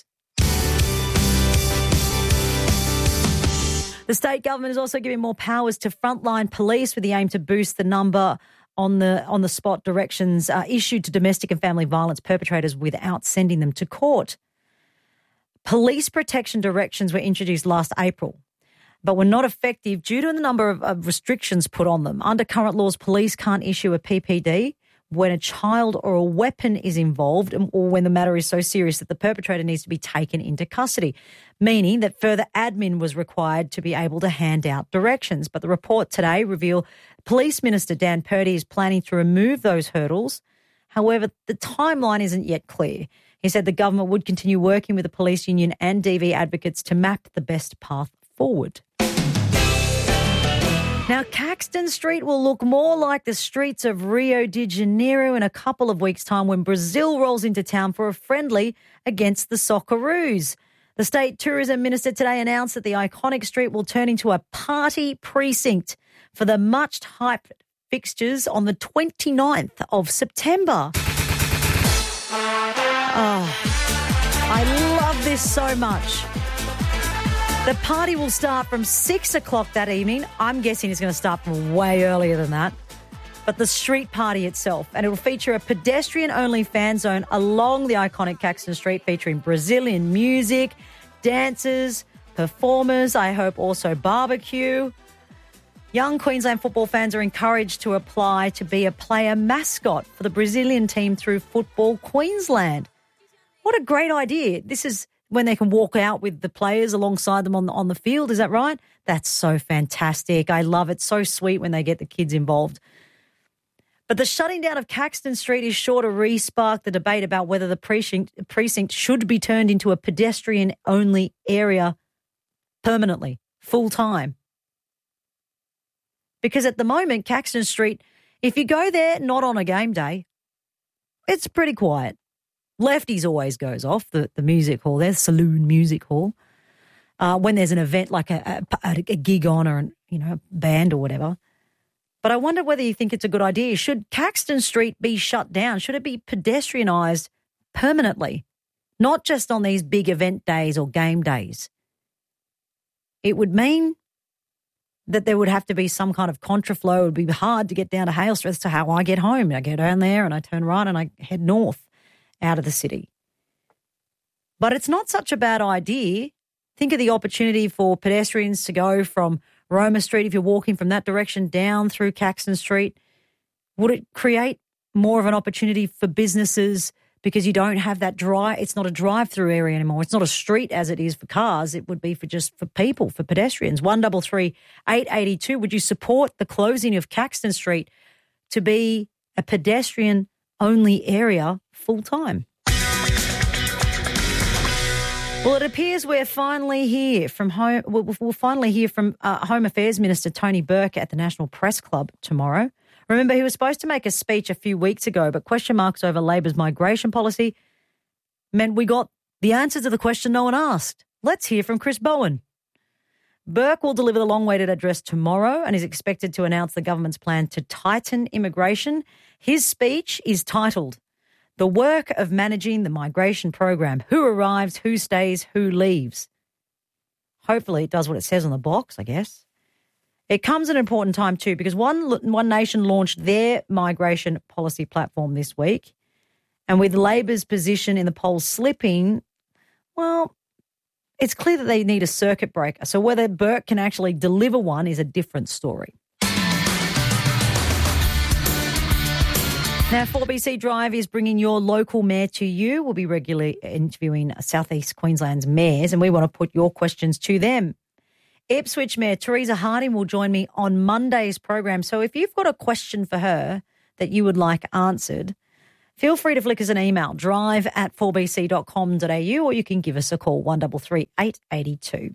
The state government is also giving more powers to frontline police with the aim to boost the number on the on the spot directions uh, issued to domestic and family violence perpetrators without sending them to court. Police protection directions were introduced last April, but were not effective due to the number of, of restrictions put on them. Under current laws, police can't issue a P P D when a child or a weapon is involved or when the matter is so serious that the perpetrator needs to be taken into custody, meaning that further admin was required to be able to hand out directions. But the report today revealed Police Minister Dan Purdy is planning to remove those hurdles. However, the timeline isn't yet clear. He said the government would continue working with the police union and D V advocates to map the best path forward. Now, Caxton Street will look more like the streets of Rio de Janeiro in a couple of weeks' time when Brazil rolls into town for a friendly against the Socceroos. The State Tourism Minister today announced that the iconic street will turn into a party precinct for the much-hyped fixtures on the twenty-ninth of September. Oh, I love this so much. The party will start from six o'clock that evening. I'm guessing it's going to start from way earlier than that. But the street party itself, and it will feature a pedestrian-only fan zone along the iconic Caxton Street featuring Brazilian music, dancers, performers, I hope also barbecue. Young Queensland football fans are encouraged to apply to be a player mascot for the Brazilian team through Football Queensland. What a great idea. This is when they can walk out with the players alongside them on the, on the field. Is that right? That's so fantastic. I love it. So sweet when they get the kids involved. But the shutting down of Caxton Street is sure to re-spark the debate about whether the precinct, precinct should be turned into a pedestrian-only area permanently, full-time. Because at the moment, Caxton Street, if you go there not on a game day, it's pretty quiet. Lefties always goes off, the, the music hall. There's Saloon Music Hall. Uh, when there's an event like a, a, a gig on or, an, you know, a band or whatever. But I wonder whether you think it's a good idea. Should Caxton Street be shut down? Should it be pedestrianised permanently? Not just on these big event days or game days. It would mean that there would have to be some kind of contraflow. It would be hard to get down to Hale Street. As to how I get home. I go down there and I turn right and I head north out of the city. But it's not such a bad idea. Think of the opportunity for pedestrians to go from Roma Street, if you're walking from that direction, down through Caxton Street. Would it create more of an opportunity for businesses because you don't have that drive? It's not a drive-through area anymore. It's not a street as it is for cars. It would be for just for people, for pedestrians. one double three eight eight two. Would you support the closing of Caxton Street to be a pedestrian-only area full-time? Well, it appears we're finally here from home. We'll, we'll finally hear from uh, Home Affairs Minister Tony Burke at the National Press Club tomorrow. Remember, he was supposed to make a speech a few weeks ago, but question marks over Labor's migration policy meant we got the answer to the question no one asked. Let's hear from Chris Bowen. Burke will deliver the long-awaited address tomorrow and is expected to announce the government's plan to tighten immigration. His speech is titled The Work of Managing the Migration Program. Who arrives, who stays, who leaves. Hopefully it does what it says on the box, I guess. It comes at an important time too because One, One Nation launched their migration policy platform this week. And with Labor's position in the polls slipping, well, it's clear that they need a circuit breaker. So whether Burke can actually deliver one is a different story. Now, four B C Drive is bringing your local mayor to you. We'll be regularly interviewing South East Queensland's mayors, and we want to put your questions to them. Ipswich Mayor Teresa Harding will join me on Monday's program. So if you've got a question for her that you would like answered, feel free to flick us an email, drive at four b c dot com dot a u, or you can give us a call, one three three, eight eight two.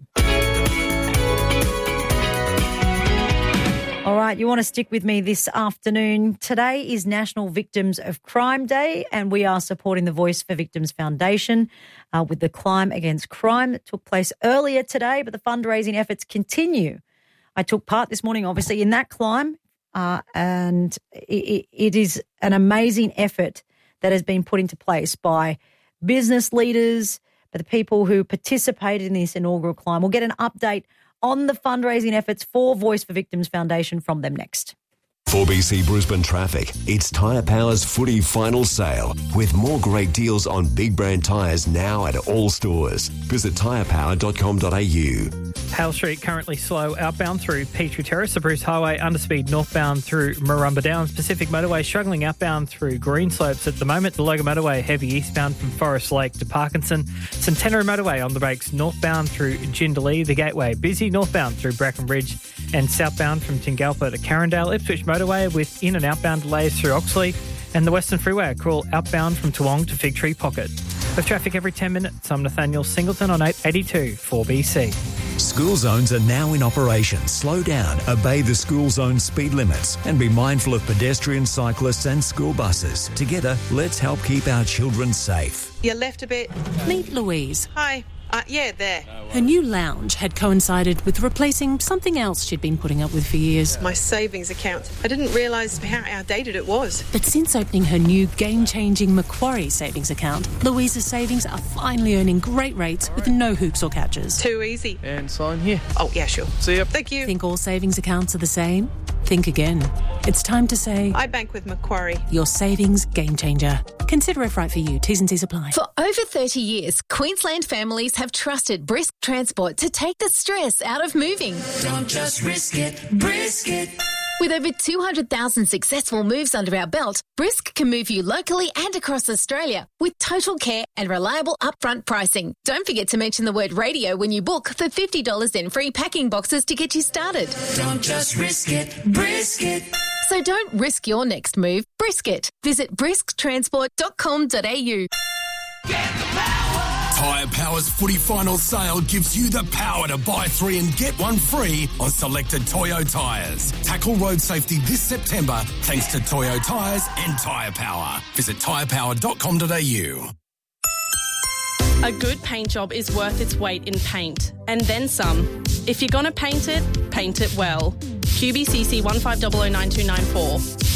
All right, you want to stick with me this afternoon. Today is National Victims of Crime Day, and we are supporting the Voice for Victims Foundation uh, with the Climb Against Crime. It took place earlier today, but the fundraising efforts continue. I took part this morning, obviously, in that climb, uh, and it, it is an amazing effort that has been put into place by business leaders, by the people who participated in this inaugural climb. We'll get an update on the fundraising efforts for Voice for Victims Foundation from them next. four B C Brisbane Traffic. It's Tyre Power's footy final sale with more great deals on big brand tyres now at all stores. Visit tyre power dot com dot a u. Hale Street currently slow outbound through Petrie Terrace, the Bruce Highway underspeed northbound through Marumba Downs, Pacific Motorway struggling outbound through Greenslopes at the moment, the Logan Motorway heavy eastbound from Forest Lake to Parkinson, Centenary Motorway on the brakes northbound through Jindalee, the Gateway busy northbound through Bracken Ridge and southbound from Tingalpa to Carindale, Ipswich Motorway with in and outbound delays through Oxley, and the Western Freeway crawl outbound from Toowong to Fig Tree Pocket. With traffic every ten minutes, I'm Nathaniel Singleton on eight eighty-two four B C. School zones are now in operation. Slow down, obey the school zone speed limits and be mindful of pedestrians, cyclists and school buses. Together, let's help keep our children safe. You left a bit. Meet Louise. Hi. Uh, yeah, there. Her new lounge had coincided with replacing something else she'd been putting up with for years. My savings account. I didn't realise how outdated it was. But since opening her new game-changing Macquarie savings account, Louise's savings are finally earning great rates with no hoops or catches. Too easy. And sign here. Oh, yeah, sure. See ya. Thank you. Think all savings accounts are the same? Think again. It's time to say... I bank with Macquarie. Your savings game changer. Consider if right for you. T's and C's apply. For over thirty years, Queensland families have trusted Brisk Transport to take the stress out of moving. Don't just risk it, brisk it. With over two hundred thousand successful moves under our belt, Brisk can move you locally and across Australia with total care and reliable upfront pricing. Don't forget to mention the word radio when you book for fifty dollars in free packing boxes to get you started. Don't just risk it, brisk it. So don't risk your next move, brisk it. Visit brisk transport dot com dot a u. Tyre Power's footy final sale gives you the power to buy three and get one free on selected Toyo tyres. Tackle road safety this September thanks to Toyo tyres and Tyre Power. Visit tyre power dot com dot a u. A good paint job is worth its weight in paint, and then some. If you're going to paint it, paint it well. Q B C C one five zero zero nine two nine four.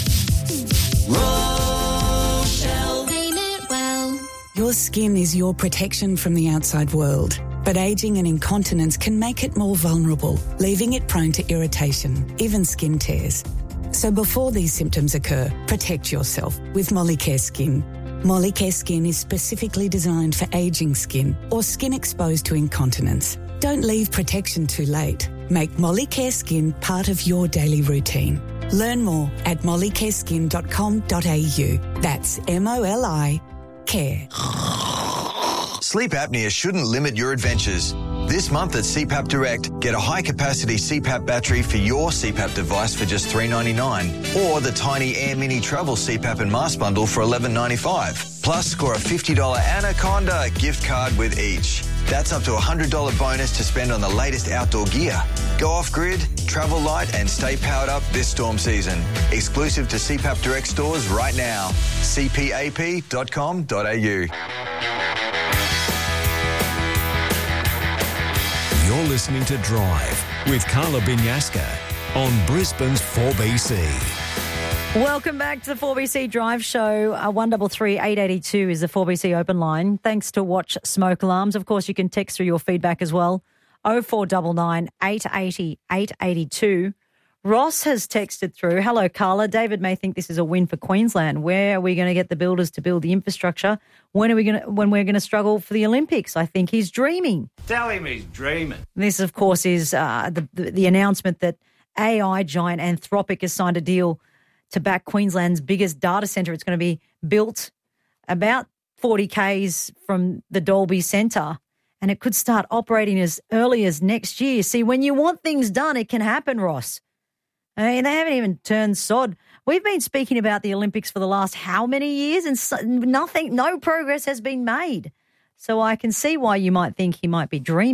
Rochelle, paint it well. Your skin is your protection from the outside world, but ageing and incontinence can make it more vulnerable, leaving it prone to irritation, even skin tears. So before these symptoms occur, protect yourself with Molicare Skin. Molicare Skin is specifically designed for ageing skin or skin exposed to incontinence. Don't leave protection too late. Make Molicare Skin part of your daily routine. Learn more at molicare skin dot com dot a u. That's M O L I care. Sleep apnea shouldn't limit your adventures. This month at C PAP Direct, get a high-capacity C PAP battery for your C PAP device for just three dollars ninety-nine, or the Tiny Air Mini Travel C PAP and Mask Bundle for eleven dollars ninety-five. Plus, score a fifty dollars Anaconda gift card with each. That's up to a one hundred dollars bonus to spend on the latest outdoor gear. Go off-grid, travel light and stay powered up this storm season. Exclusive to C PAP Direct stores right now. c p a p dot com dot a u. You're listening to Drive with Carla Binyaska on Brisbane's four B C. Welcome back to the four B C Drive Show. Uh, one three three, eight eight two is the four B C open line. Thanks to Watch Smoke Alarms. Of course, you can text through your feedback as well. oh four nine nine, eight eight zero, eight eight two. Ross has texted through, hello, Carla. David may think this is a win for Queensland. Where are we going to get the builders to build the infrastructure? When are we going to, when we're going to struggle for the Olympics? I think he's dreaming. Tell him he's dreaming. This, of course, is uh, the, the the announcement that A I giant Anthropic has signed a deal to back Queensland's biggest data centre. It's going to be built about forty kays from the Dolby Centre, and it could start operating as early as next year. See, when you want things done, it can happen, Ross. I mean, they haven't even turned sod. We've been speaking about the Olympics for the last how many years, and so, nothing, no progress has been made. So I can see why you might think he might be dreaming.